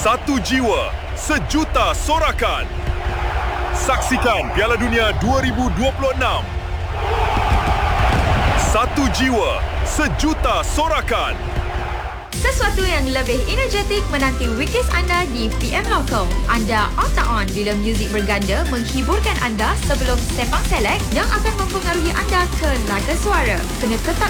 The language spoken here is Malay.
Satu jiwa, sejuta sorakan. Saksikan Piala Dunia 2026. Satu jiwa, sejuta sorakan. Sesuatu yang lebih energetik menanti weekdays anda di PM Local. Anda on tak on bila muzik berganda menghiburkan anda sebelum Sepang Select yang akan mempengaruhi anda ke laga suara. Kena tetap